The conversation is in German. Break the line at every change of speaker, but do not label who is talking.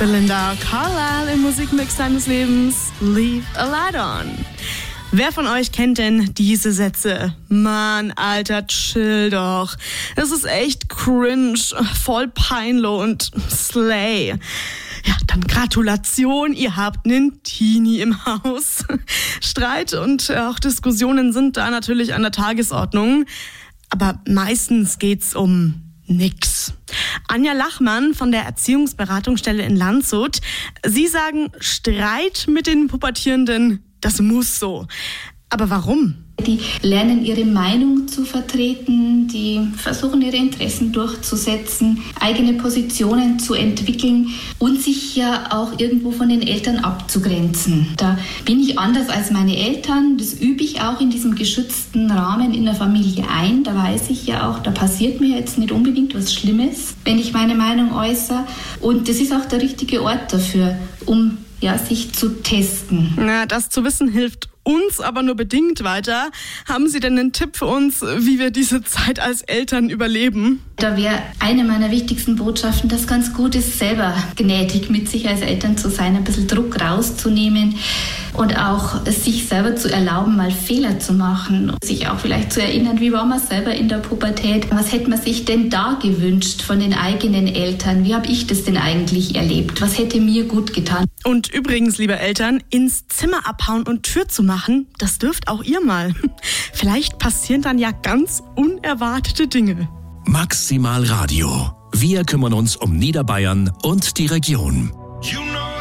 Belinda Carlisle im Musikmix deines Lebens, Leave a Light On. Wer von euch kennt denn diese Sätze? Mann, Alter, chill doch. Das ist echt cringe, voll peinloh und slay. Ja, dann Gratulation, ihr habt einen Teenie im Haus. Streit und auch Diskussionen sind da natürlich an der Tagesordnung. Aber meistens geht's um nix. Anja Lachmann von der Erziehungsberatungsstelle in Landshut. Sie sagen, Streit mit den Pubertierenden, das muss so. Aber warum?
Die lernen, ihre Meinung zu vertreten, die versuchen, ihre Interessen durchzusetzen, eigene Positionen zu entwickeln und sich ja auch irgendwo von den Eltern abzugrenzen. Da bin ich anders als meine Eltern, das übe ich auch in diesem geschützten Rahmen in der Familie ein. Da weiß ich ja auch, da passiert mir jetzt nicht unbedingt was Schlimmes, wenn ich meine Meinung äußere. Und das ist auch der richtige Ort dafür, um sich zu testen.
Na, das zu wissen hilft uns aber nur bedingt weiter. Haben Sie denn einen Tipp für uns, wie wir diese Zeit als Eltern überleben?
Da wäre eine meiner wichtigsten Botschaften, dass ganz gut ist, selber gnädig mit sich als Eltern zu sein, ein bisschen Druck rauszunehmen und auch sich selber zu erlauben, mal Fehler zu machen. Sich auch vielleicht zu erinnern, wie war man selber in der Pubertät? Was hätte man sich denn da gewünscht von den eigenen Eltern? Wie habe ich das denn eigentlich erlebt? Was hätte mir gut getan?
Und übrigens, liebe Eltern, ins Zimmer abhauen und Tür zu machen, das dürft auch ihr mal. Vielleicht passieren dann ja ganz unerwartete Dinge.
Maximal Radio. Wir kümmern uns um Niederbayern und die Region.